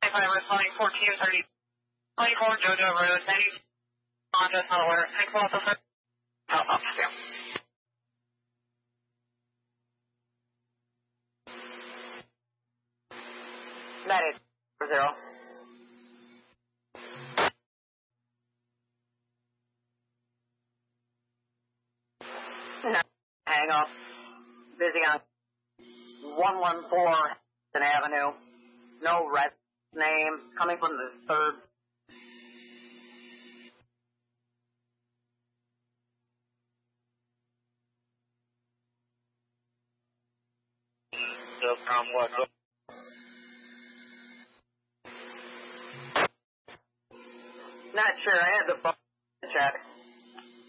25 responding 1430. 24 JoJo Road, 90 Honda Tower. Thanks a lot, sir. Oh, yeah. That is 0. No, hang up. Busy on 114 Avenue. No red name. Coming from the 3rd. What? Not sure. I had the phone check.